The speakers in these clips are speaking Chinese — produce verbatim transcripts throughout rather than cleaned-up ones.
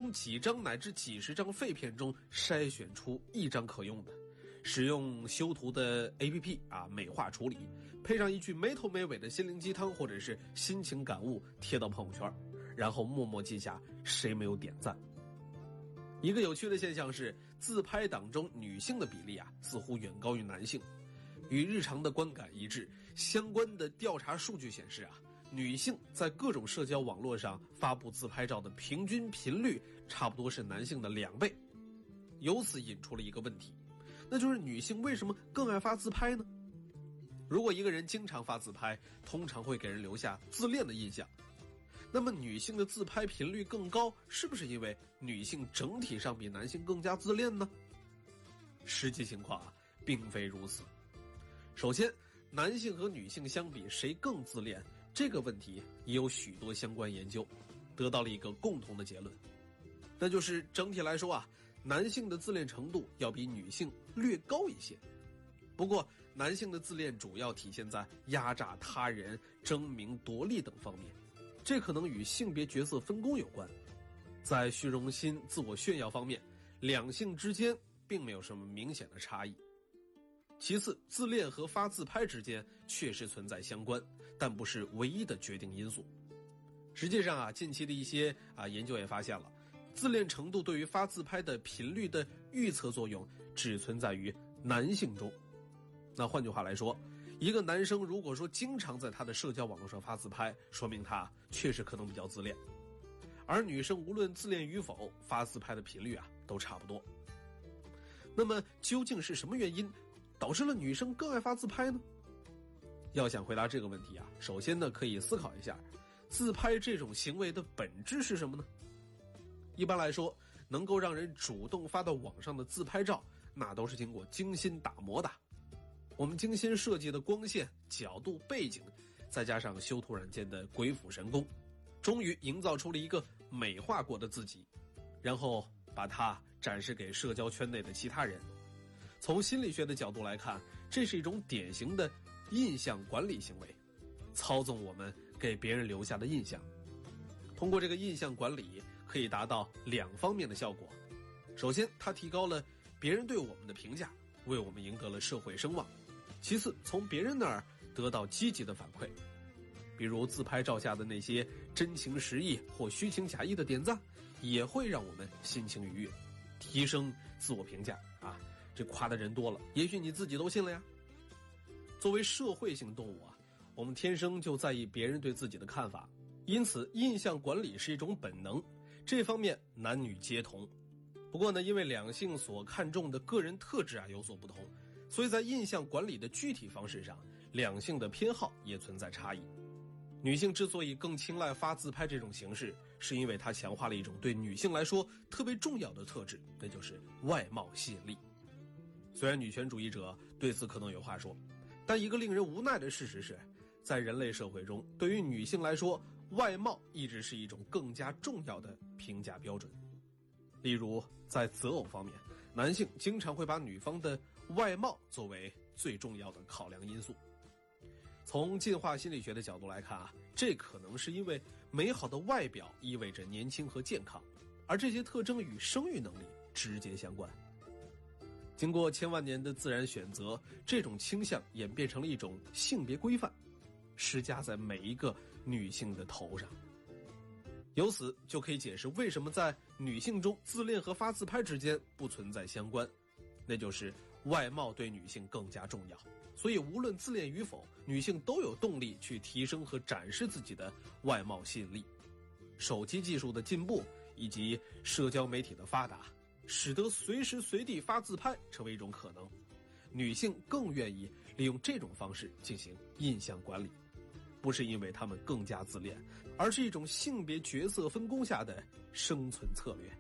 从几张乃至几十张废片中筛选出一张可用的，使用修图的 A P P 啊美化处理，配上一句没头没尾的心灵鸡汤或者是心情感悟贴到朋友圈，然后默默记下谁没有点赞。一个有趣的现象是，自拍党中女性的比例啊似乎远高于男性，与日常的观感一致。相关的调查数据显示啊，女性在各种社交网络上发布自拍照的平均频率差不多是男性的两倍。由此引出了一个问题，那就是女性为什么更爱发自拍呢？如果一个人经常发自拍，通常会给人留下自恋的印象。那么女性的自拍频率更高，是不是因为女性整体上比男性更加自恋呢？实际情况啊，并非如此。首先，男性和女性相比，谁更自恋？这个问题也有许多相关研究，得到了一个共同的结论，那就是整体来说啊，男性的自恋程度要比女性略高一些。不过，男性的自恋主要体现在压榨他人、争名夺利等方面，这可能与性别角色分工有关。在虚荣心、自我炫耀方面，两性之间并没有什么明显的差异。其次，自恋和发自拍之间确实存在相关，但不是唯一的决定因素。实际上啊，近期的一些啊研究也发现了，自恋程度对于发自拍的频率的预测作用只存在于男性中。那换句话来说，一个男生如果说经常在他的社交网络上发自拍，说明他确实可能比较自恋。而女生无论自恋与否，发自拍的频率啊都差不多。那么究竟是什么原因导致了女生更爱发自拍呢？要想回答这个问题啊，首先呢可以思考一下，自拍这种行为的本质是什么呢？一般来说，能够让人主动发到网上的自拍照，那都是经过精心打磨的。我们精心设计的光线、角度、背景，再加上修图软件的鬼斧神工，终于营造出了一个美化过的自己，然后把它展示给社交圈内的其他人。从心理学的角度来看，这是一种典型的印象管理行为，操纵我们给别人留下的印象。通过这个印象管理，可以达到两方面的效果。首先，它提高了别人对我们的评价，为我们赢得了社会声望。其次，从别人那儿得到积极的反馈，比如自拍照下的那些真情实意或虚情假意的点赞，也会让我们心情愉悦，提升自我评价啊。这夸的人多了，也许你自己都信了呀。作为社会性动物啊，我们天生就在意别人对自己的看法，因此印象管理是一种本能，这方面男女皆同。不过呢，因为两性所看重的个人特质啊有所不同，所以在印象管理的具体方式上，两性的偏好也存在差异。女性之所以更青睐发自拍这种形式，是因为它强化了一种对女性来说特别重要的特质，那就是外貌吸引力。虽然女权主义者对此可能有话说，但一个令人无奈的事实是，在人类社会中，对于女性来说，外貌一直是一种更加重要的评价标准。例如，在择偶方面，男性经常会把女方的外貌作为最重要的考量因素。从进化心理学的角度来看啊，这可能是因为美好的外表意味着年轻和健康，而这些特征与生育能力直接相关。经过千万年的自然选择，这种倾向演变成了一种性别规范，施加在每一个女性的头上。由此就可以解释为什么在女性中自恋和发自拍之间不存在相关，那就是外貌对女性更加重要，所以无论自恋与否，女性都有动力去提升和展示自己的外貌吸引力。手机技术的进步以及社交媒体的发达，使得随时随地发自拍成为一种可能，女性更愿意利用这种方式进行印象管理，不是因为她们更加自恋，而是一种性别角色分工下的生存策略。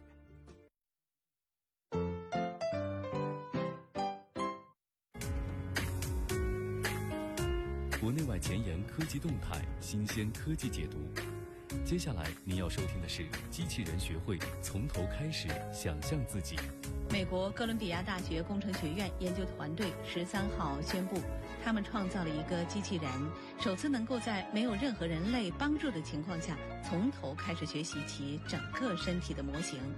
国内外前沿科技动态，新鲜科技解读。接下来您要收听的是机器人学会从头开始想象自己。 美国哥伦比亚大学工程学院研究团队十三号宣布，他们创造了一个机器人，首次能够在没有任何人类帮助的情况下，从头开始学习其整个身体的模型。